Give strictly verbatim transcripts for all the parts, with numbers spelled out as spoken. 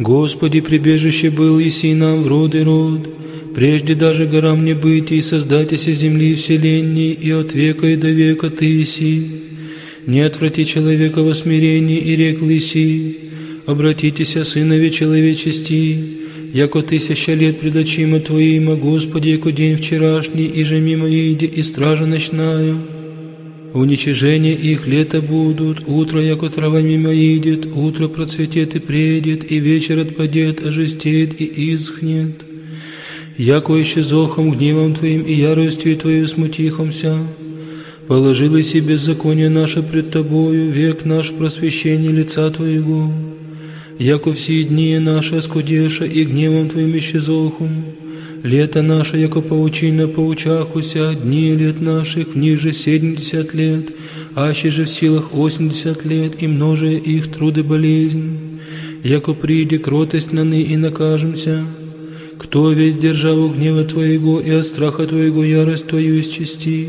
Господи, прибежище был еси нам в род и род, прежде даже горам не быть, и создатися земли и вселенной, и от века и до века Ты еси. Не отврати человека во смирении, и рек лиси, обратитеся, сынове человечести, яко тысяча лет пред очима Твоима, Господи, яко день вчерашний, и же мимо иди, и стража ночная. Уничижение их лета будут, утро, яко трава мимо идет, утро процветет и предет, и вечер отпадет, ожестеет и исхнет. Яко исчезохом гневом Твоим и яростью Твою смутихомся, положилось и беззаконие наше пред Тобою, век наш просвещение лица Твоего. Яко все дни наши оскудеша, и гневом Твоим исчезохом, лето наше, яко паучина поучахуся, дни лет наших в них же семьдесят лет, аще же в силах восемьдесят лет, и множая их труды болезнь. Яко приди кротость на ны и накажемся, кто весь державу гнева Твоего и от страха Твоего ярость Твою исчисти.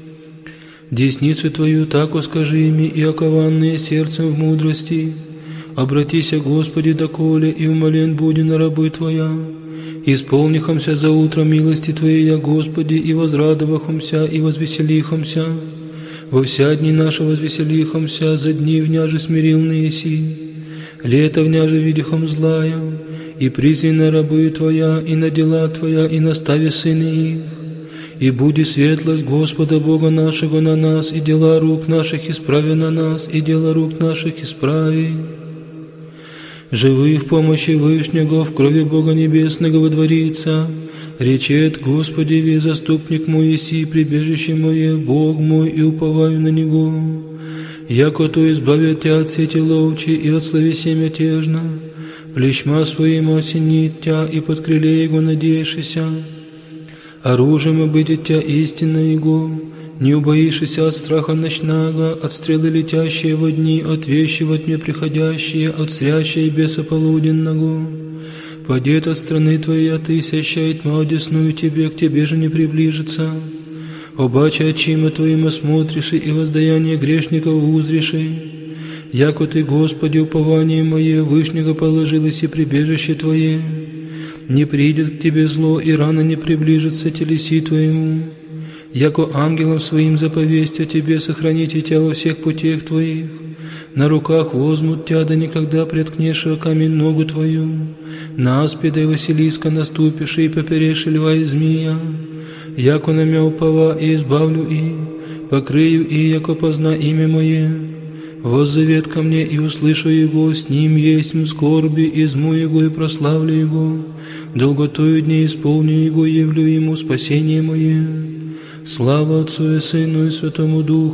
Десницу Твою тако скажи ими, и окованные сердцем в мудрости. Обратися, Господи, доколе, и умолен буди на рабы Твоя. Исполнихомся за утро милости Твоей, Господи, и возрадовахомся, и возвеселихомся. Во вся дни наши возвеселихомся, за дни вняже смирилные си. Лето вняже видихом злая, и призи на рабы Твоя, и на дела Твоя, и настави сыны их. И буди светлость Господа Бога нашего на нас, и дела рук наших исправи на нас, и дела рук наших исправи. Живы в помощи Вышнего, в крови Бога Небесного водворится. Речет: Господи, ви заступник мой еси, прибежище мое, Бог мой, и уповаю на Него. Яко то избавит Тя от сети ловчи и от словеси мятежно, плещма своим осенит Тя, и под крыле Его надеешься. Оружием будет Тя истина Его, не убоишься от страха ночного, от стрелы летящие во дни, от вещи во тьме приходящие, от зрящей беса полуденного. Падет от страны Твоей тысяча, и тьма одесную Тебе, к Тебе же не приближится. Обаче очима Твоим осмотришь, и воздаяние грешников узришь. Яко Ты, Господи, упование мое, Вышнего положилось и прибежище Твое. Не придет к Тебе зло, и рано не приближится телеси Твоему. Яко ангелом своим заповесть о Тебе сохраните Тя во всех путях Твоих. На руках возьмут Тя, да никогда преткнешь о камень ногу Твою. На аспида и Василиска наступишь, и поперешь льва и змея. Яко на мя упова, и избавлю и, покрыю и, яко позна имя Мое. Воззовет ко мне, и услышу Его, с Ним есть в скорби, изму Его и прославлю Его. Долготою дней исполню Его, явлю Ему спасение Мое. Слава Отцу и Сыну и Святому Духу,